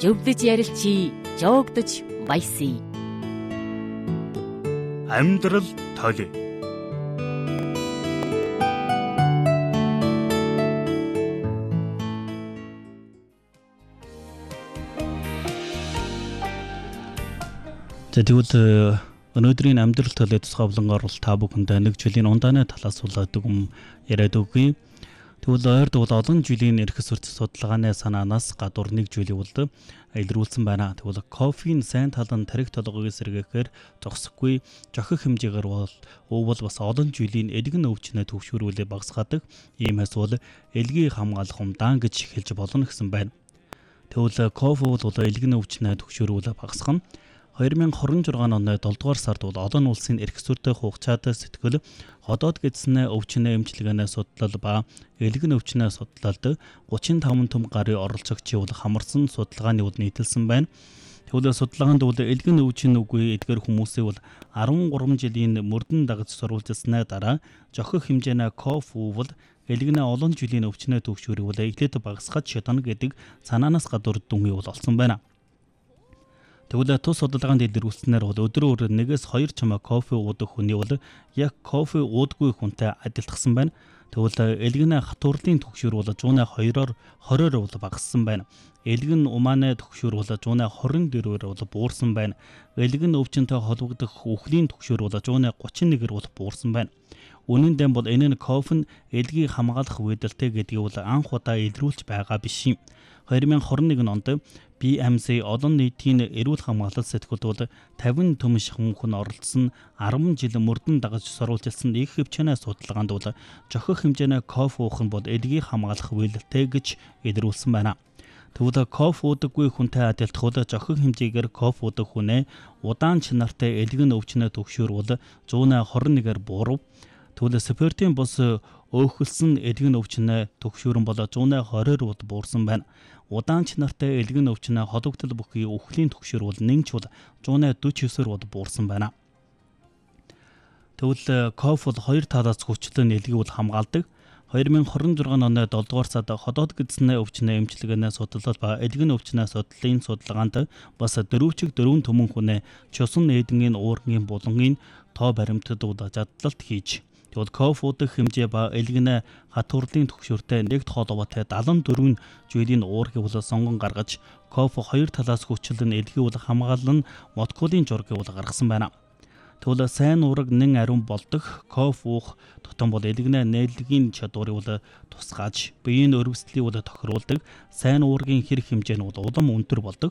зөвлөж ярилцъя, жоогдож баясъя. Амьдрал толь. Тэгвэл өнөөдрийн амьдрал төлөө тусгай болонгоор бол та бүхэндээ нэг жилийн ундааны талаас суулгадаг яриад өгье. Тэгвэл ойрд бол олон жилийн эрхэс үрцэс судалгааны санаанаас гадуур нэг жилийн үлд илрүүлсэн байна. Тэгвэл кофеин сайн тал нь тарих толгойг сэргээхээр зогсохгүй жохих хэмжээгээр бол бас олон жилийн эдгэн өвчнөө төвшүүрүүлээ багасгадаг. Иймээс бол элгийн хамгаалах умдаан гэж хэлж болно гэсэн байна. Тэгвэл кофе бол элгийн өвчнөө төвшүүрүүлээ багасгана. 2026 оны 7 дугаар сард бол олон улсын эрх зүйтэй хугацаатай сэтгэл ходоод гэдснээ өвчнөө эмчилгээний судлал ба элгэн өвчнөө судлалд 35 төв гарын оролцогчийн хамарсан судалгааны үйл нийтэлсэн байна. Тэгвэл судалгаанд бол элгэн өвчин үгүй эдгээр хүмүүсийн бол 13 жилийн мөрдөн дагаж сурвалжилснаа дараа жохих хэмжээний кофе бол элгэнэ олон жилийн өвчнөө төвшүүрийг эхлээд багасгаж чадна гэдэг санаанаас гадуур дүнгийн бол олсон байна. Тэгвэл тус судалгаанд илрүүлснээр бол өдрөөр 1-2 чамаа кофе уудаг хүний бол яг кофе уудаггүй хүнтэй адилтгсан байна. Тэгвэл элгэнэ хатуурлын түгшүүр бол 102-оор 20-оор бол багассан байна. Элгэн умааны түгшүүр бол 124-оор бол буурсан байна. Элгэн өвчнөд холбогдох үхлийн түгшүүр бол 131-ээр бол буурсан байна. Үнэн дээр бол энэ нь кофе нь элгийг хамгаалах үйлдэлтэй гэдгийг бол анх удаа илрүүлж байгаа биш юм. 2021 онд BMC олон нийтийн эрүүл хамгаалалт сэтгүүлд бол 50 төмөш хүн оролцсон 10 жил мөрдөн дагаж сурвалжилсан их хэмжээний судалгаанд бол жохих хэмжээний кофе уух нь бол элгийг хамгаалах үйлдэлтэй гэж илрүүлсэн байна. Тэгвэл кофе уудаггүй хүнтэй адилтгах бол жохих хэмжээгээр кофе уудаг хүнээ удаан чанартай элгэн өвчнөө төвшүүрүүл 121-ээр буурав. Тэгвэл спиртийн бус өөхөлсөн элгэн өвчнөө төвшүүрэн бол 120-оор бол буурсан байна. Удаан чанартай элгэн өвчнөө холбогдол бүхий үхлийн түгшүүр бол нэгч бол 149-оор бол буурсан байна. Тэгвэл кофе бол хоёр талаас хүчлэн элгийг бол хамгаалдаг. 2026 оны 7 дугаар сард ходоод гэдснээ өвчнөө эмчилгээний судлал ба элгэн өвчнөө судлалын судалгаанд бас 4 төмөн хүнээ чусан эдгийн уургийн булангийн тоо баримтад задлалт хийж тэгвэл кофе уудах хэмжээ ба элгэнэ хатуурлын түгшүүртэй нэгт холбоотой 74 жилийн уургийг бол сонгон гаргаж кофе хоёр талаас хүчлэн элгийг бол хамгаалан молекулын жургийг бол гаргасан байна. Тэгвэл сайн уураг нэн ариун болдог кофе уух тутам бол элгэнэ нээлгийн чадварыг бол тусгааж биеийн өрөвслийг бол тохируулдаг. Сайн уургийн хэрэг хэмжээ нь бол улам өндөр болдог.